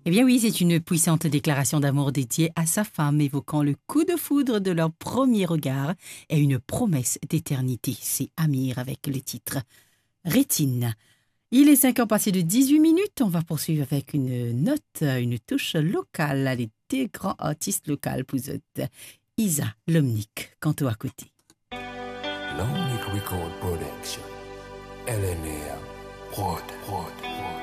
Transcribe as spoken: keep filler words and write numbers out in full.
Eh bien oui, c'est une puissante déclaration d'amour dédiée à sa femme, évoquant le coup de foudre de leur premier regard et une promesse d'éternité. C'est Amir avec le titre Rétine. Il est cinq ans passés de dix-huit minutes. On va poursuivre avec une note, une touche locale. Les deux grands artistes locaux pour eux. Isa, Lomnic, Canto à côté. Lomnic Record Production. L N A Prod, Prod, Prod.